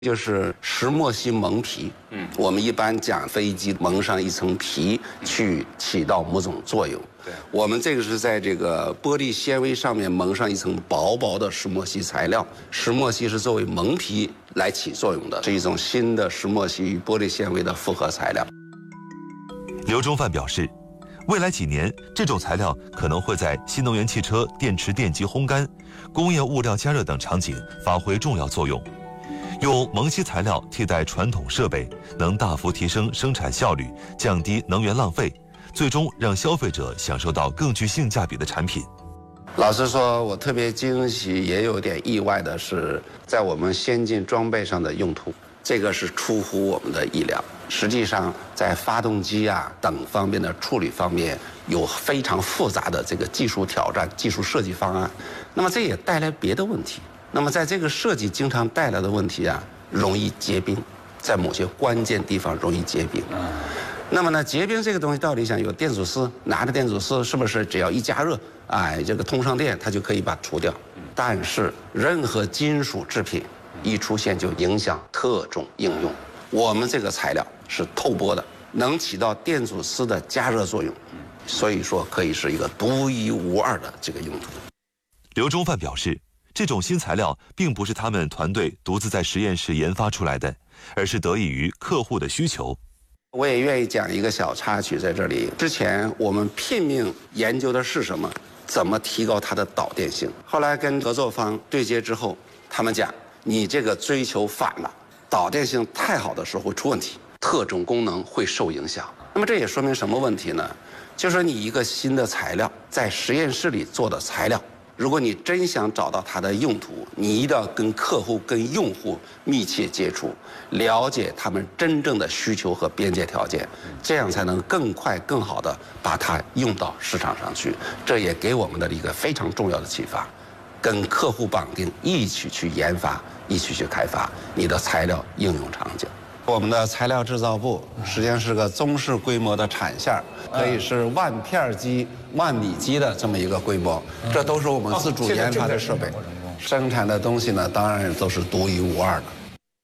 就是石墨烯蒙皮。我们一般讲飞机蒙上一层皮，去起到某种作用。 对， 我们这个是在这个玻璃纤维上面蒙上一层薄薄的石墨烯材料，石墨烯是作为蒙皮来起作用的，是一种新的石墨烯与玻璃纤维的复合材料。 刘忠范表示，未来几年，这种材料可能会在新能源汽车电池电极烘干、工业物料加热等场景发挥重要作用。用蒙烯材料替代传统设备，能大幅提升生产效率，降低能源浪费，最终让消费者享受到更具性价比的产品。 老实说，我特别惊喜，也有点意外的是，在我们先进装备上的用途，这个是出乎我们的意料。实际上，在发动机等方面的处理方面，有非常复杂的这个技术挑战、技术设计方案。那么这也带来别的问题。那么在这个设计经常带来的问题容易结冰，在某些关键地方容易结冰。那么呢，结冰这个东西到底想有电阻丝，拿着电阻丝是不是只要一加热，这个通上电，它就可以把它除掉？但是任何金属制品一出现就影响特种应用。我们这个材料是透波的，能起到电阻丝的加热作用，所以说可以是一个独一无二的这个用途。 刘忠范表示，这种新材料并不是他们团队独自在实验室研发出来的，而是得益于客户的需求。 我也愿意讲一个小插曲在这里。之前我们拼命研究的是什么？怎么提高它的导电性？后来跟合作方对接之后，他们讲你这个追求反了，导电性太好的时候会出问题，特种功能会受影响。那么这也说明什么问题呢？就是说你一个新的材料，在实验室里做的材料，如果你真想找到它的用途，你一定要跟客户、跟用户密切接触，了解他们真正的需求和边界条件，这样才能更快、更好地把它用到市场上去。这也给我们的一个非常重要的启发，跟客户绑定，一起去研发，一起去开发你的材料应用场景。我们的材料制造部实际上是个中式规模的产线，可以是万片机、万米机的这么一个规模，这都是我们自主研发的设备。生产的东西呢，当然都是独一无二的。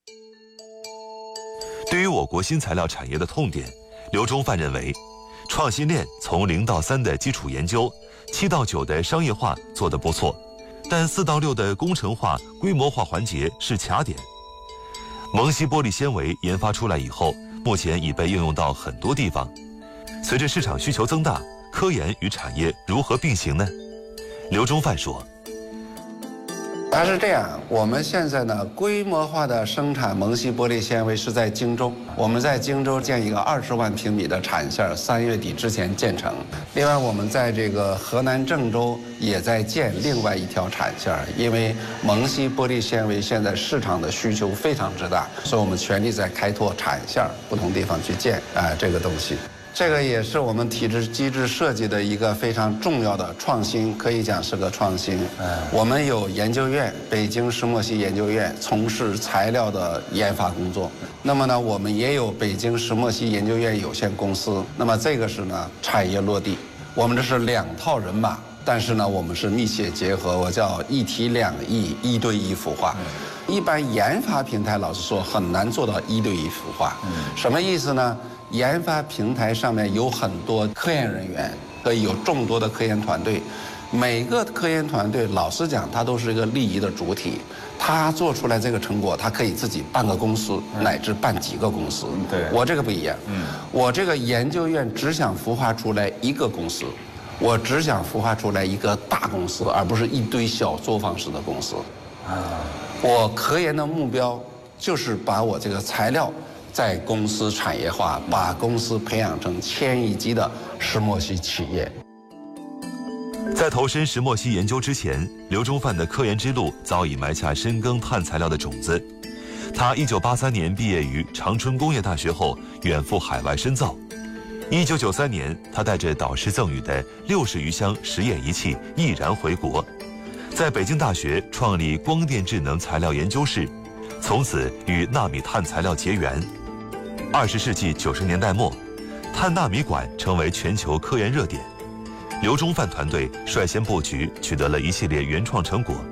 对于我国新材料产业的痛点，刘忠范认为，创新链从0到3的基础研究，7到9的商业化做得不错，但4到6的工程化、规模化环节是卡点。蒙烯玻璃纤维研发出来以后，目前已被应用到很多地方。随着市场需求增大，科研与产业如何并行呢？刘忠范说：“ 它是这样，我们现在呢，规模化的生产蒙烯玻璃纤维是在荆州，我们在荆州建一个20万平米的产线，3月底之前建成。另外，我们在这个河南郑州也在建另外一条产线，因为蒙烯玻璃纤维现在市场的需求非常之大，所以我们全力在开拓产线，不同地方去建这个东西。这个也是我们体制机制设计的一个非常重要的创新，可以讲是个创新。我们有研究院，北京石墨烯研究院从事材料的研发工作。那么呢，我们也有北京石墨烯研究院有限公司。那么这个是呢产业落地，我们这是2套人马，但是呢我们是密切结合，我叫一体两翼，1对1孵化。一般研发平台老实说很难做到1对1孵化。什么意思呢？研发平台上面有很多科研人员，可以有众多的科研团队，每个科研团队老实讲，它都是一个利益的主体，他做出来这个成果，他可以自己办个公司，乃至办几个公司。对，我这个不一样，我这个研究院只想孵化出来一个公司，我只想孵化出来一个大公司，而不是一堆小作坊式的公司。我科研的目标就是把我这个材料在公司产业化，把公司培养成1000亿级的石墨烯企业。 在投身石墨烯研究之前，刘忠范的科研之路早已埋下深耕碳材料的种子。他1983年毕业于长春工业大学后，远赴海外深造。1993年，他带着导师赠予的60余箱实验仪器毅然回国，在北京大学创立光电智能材料研究室，从此与纳米碳材料结缘。20世纪90年代末，碳纳米管成为全球科研热点。刘忠范团队率先布局，取得了一系列原创成果。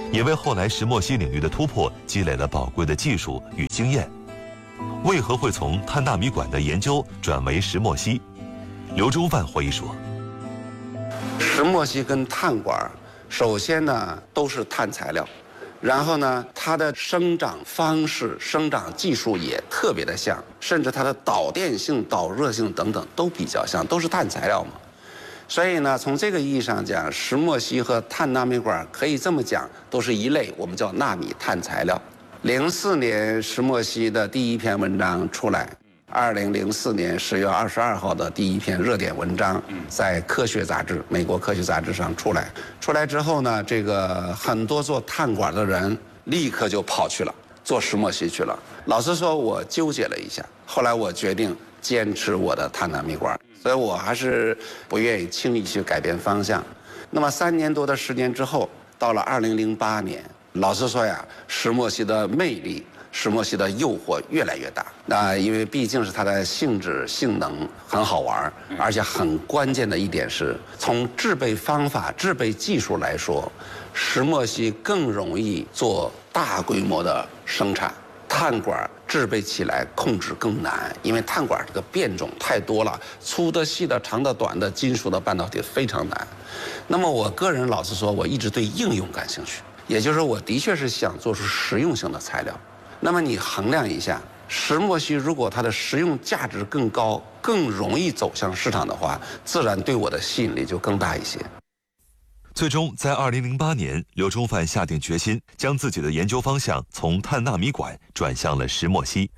也为后来石墨烯领域的突破积累了宝贵的技术与经验。为何会从碳纳米管的研究转为石墨烯？刘忠范回忆说， 石墨烯跟碳管，首先呢都是碳材料，然后呢它的生长方式、生长技术也特别的像，甚至它的导电性、导热性等等都比较像，都是碳材料嘛。所以呢，从这个意义上讲，石墨烯和碳纳米管可以这么讲，都是一类我们叫纳米碳材料。04年石墨烯的第一篇文章出来，2004年10月22号的第一篇热点文章在科学杂志，美国科学杂志上出来。出来之后呢，这个很多做碳管的人立刻就跑去了，做石墨烯去了。老实说，我纠结了一下，后来我决定坚持我的碳纳米管，所以我还是不愿意轻易去改变方向。那么3年多的时间之后，到了2008年，老实说呀，石墨烯的魅力、石墨烯的诱惑越来越大。那因为毕竟是它的性质、性能很好玩，而且很关键的一点是，从制备方法、制备技术来说，石墨烯更容易做大规模的生产。碳管制备起来控制更难，因为碳管这个变种太多了，粗的、细的、长的、短的，金属的半导体非常难。那么我个人老实说，我一直对应用感兴趣，也就是说，我的确是想做出实用性的材料。那么你衡量一下，石墨烯如果它的实用价值更高，更容易走向市场的话，自然对我的吸引力就更大一些。 最终，在2008年，刘忠范下定决心，将自己的研究方向从碳纳米管转向了石墨烯。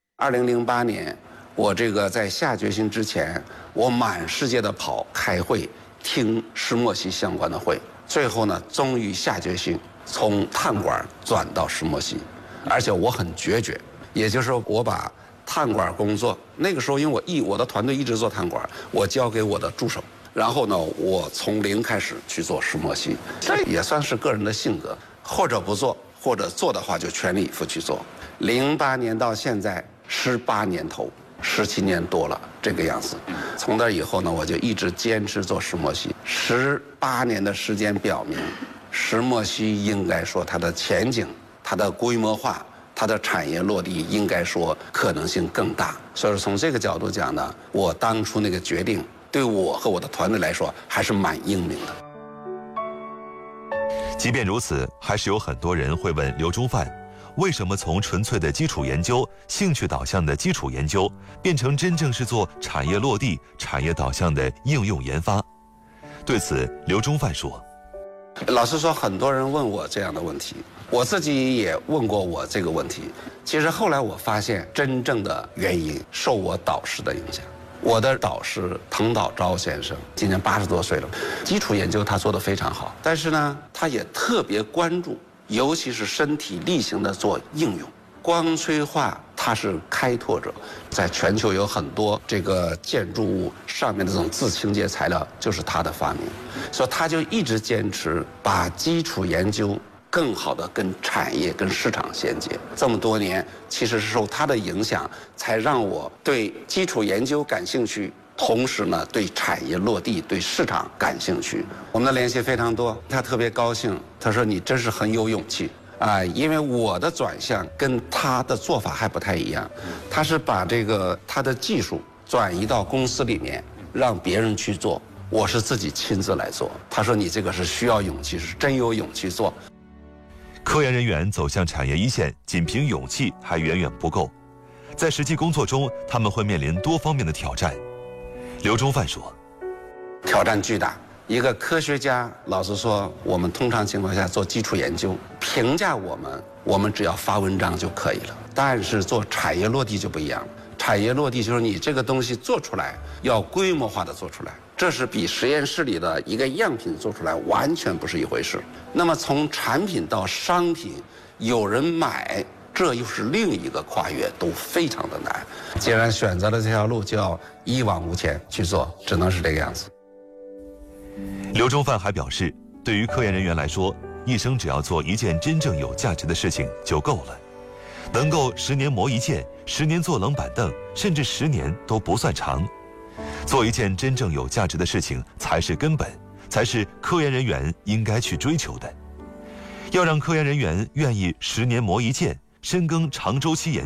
2008年，我这个在下决心之前，我满世界的跑、开会、听石墨烯相关的会，最后呢，终于下决心从碳管转到石墨烯，而且我很决绝，也就是说，我把碳管工作那个时候，因为我的团队一直做碳管，我交给我的助手。然后呢，我从零开始去做石墨烯，这也算是个人的性格，或者不做，或者做的话就全力以赴去做。08年到现在18年头，17年多了这个样子。从那以后呢，我就一直坚持做石墨烯。18年的时间表明，石墨烯应该说它的前景、它的规模化、它的产业落地，应该说可能性更大。所以说从这个角度讲呢，我当初那个决定，对我和我的团队来说还是蛮英明的。 即便如此，还是有很多人会问刘忠范，为什么从纯粹的基础研究、兴趣导向的基础研究，变成真正是做产业落地、产业导向的应用研发？对此，刘忠范说：“ 老实说，很多人问我这样的问题，我自己也问过我这个问题。其实后来我发现，真正的原因受我导师的影响。我的导师滕岛昭先生今年80多岁了，基础研究他做得非常好，但是呢，他也特别关注，尤其是身体力行的做应用。光催化他是开拓者，在全球有很多这个建筑物上面的这种自清洁材料就是他的发明，所以他就一直坚持把基础研究更好的跟产业、跟市场衔接。这么多年，其实是受他的影响，才让我对基础研究感兴趣，同时呢，对产业落地、对市场感兴趣。我们的联系非常多，他特别高兴，他说：“你真是很有勇气啊！”因为我的转向跟他的做法还不太一样，他是把他的技术转移到公司里面，让别人去做。我是自己亲自来做。他说：“你这个是需要勇气，是真有勇气做。” 科研人员走向产业一线，仅凭勇气还远远不够，在实际工作中，他们会面临多方面的挑战。刘忠范说：“ 挑战巨大。一个科学家，老实说，我们通常情况下做基础研究，评价我们只要发文章就可以了。但是做产业落地就不一样了。产业落地就是你这个东西做出来，要规模化的做出来。”这是比实验室里的一个样品做出来完全不是一回事。那么从产品到商品，有人买，这又是另一个跨越，都非常的难。既然选择了这条路，就要一往无前去做，只能是这个样子。 刘忠范还表示，对于科研人员来说，一生只要做一件真正有价值的事情就够了。能够10年磨一剑，10年坐冷板凳，甚至10年都不算长。做一件真正有价值的事情才是根本，才是科研人员应该去追求的。 要让科研人员愿意10年磨一剑，深耕长周期研究。